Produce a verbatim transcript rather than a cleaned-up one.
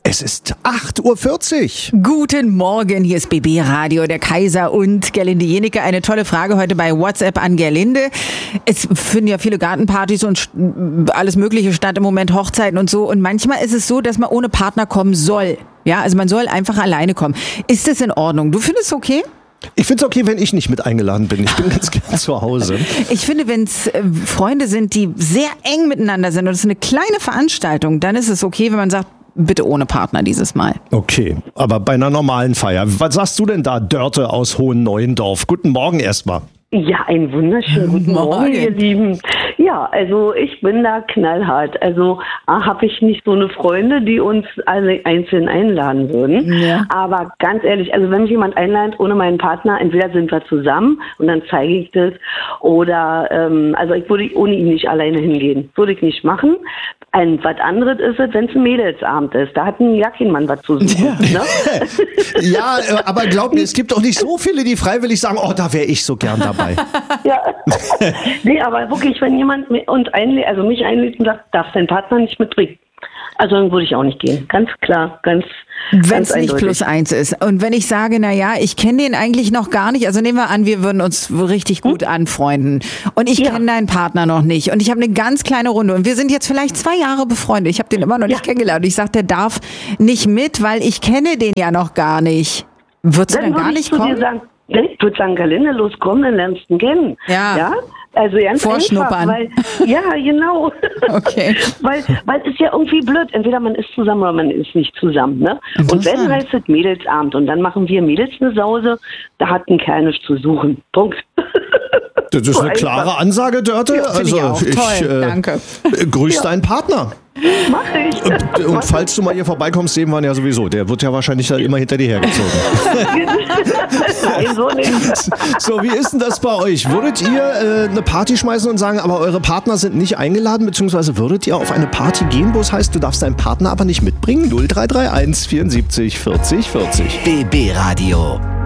Es ist acht Uhr vierzig. Guten Morgen, hier ist B B Radio, der Kaiser und Gerlinde Jenecke. Eine tolle Frage heute bei WhatsApp an Gerlinde. Es finden ja viele Gartenpartys und alles Mögliche statt im Moment, Hochzeiten und so. Und manchmal ist es so, dass man ohne Partner kommen soll. Ja, also man soll einfach alleine kommen. Ist das in Ordnung? Du findest es okay? Ich finde es okay, wenn ich nicht mit eingeladen bin. Ich bin ganz gern zu Hause. Ich finde, wenn es äh, Freunde sind, die sehr eng miteinander sind und es ist eine kleine Veranstaltung, dann ist es okay, wenn man sagt, bitte ohne Partner dieses Mal. Okay, aber bei einer normalen Feier. Was sagst du denn da, Dörte aus Hohen-Neuendorf? Guten Morgen erstmal. Ja, einen wunderschönen guten Morgen, Morgen, ihr Lieben. Ja, also ich bin da knallhart. Also habe ich nicht so eine Freunde, die uns alle einzeln einladen würden. Ja. Aber ganz ehrlich, also wenn mich jemand einladet ohne meinen Partner, entweder sind wir zusammen und dann zeige ich das. Oder, ähm, also ich würde ohne ihn nicht alleine hingehen. Würde ich nicht machen. Ein was anderes ist es, wenn es ein Mädelsabend ist. Da hat ein ja kein Mann was zu suchen. Ja, ne? Ja, aber glaub mir, es gibt auch nicht so viele, die freiwillig sagen, oh, da wäre ich so gern dabei. Ja, nee, aber wirklich, wenn jemand uns einlädt, also mich einlädt und sagt, darf dein Partner nicht mitbringen. Also dann würde ich auch nicht gehen. Ganz klar, ganz Wenn es nicht plus eins ist. Und wenn ich sage, na ja, ich kenne den eigentlich noch gar nicht, also nehmen wir an, wir würden uns richtig gut hm? anfreunden und ich ja. kenne deinen Partner noch nicht und ich habe eine ganz kleine Runde und wir sind jetzt vielleicht zwei Jahre befreundet. Ich habe den immer noch nicht ja. kennengelernt und ich sage, der darf nicht mit, weil ich kenne den ja noch gar nicht. Würdest du dann, dann gar nicht kommen? Sagen, ich würde sagen, Gerlinde, los, komm, dann lernst du ihn kennen. Ja. ja? Also ganz Vorschnuppern. Einfach, weil, ja, genau. Okay. weil, weil es ist ja irgendwie blöd. Entweder man ist zusammen oder man ist nicht zusammen. Ne? Und wenn, heißt es Mädelsabend. Und dann machen wir Mädels eine Sause. Da hat ein Kerl nichts zu suchen. Punkt. Das ist eine klare Ansage, Dörte. Ja, also ich, auch. ich Toll, äh, danke. Grüß ja. deinen Partner. Mach ich. Und, und falls du mal hier vorbeikommst, sehen wir ihn ja sowieso. Der wird ja wahrscheinlich immer hinter dir hergezogen. Nein, so nicht. So, wie ist denn das bei euch? Würdet ihr äh, eine Party schmeißen und sagen, aber eure Partner sind nicht eingeladen, beziehungsweise würdet ihr auf eine Party gehen, wo es heißt, du darfst deinen Partner aber nicht mitbringen? null drei drei eins vierundsiebzig vierzig vierzig. B B Radio.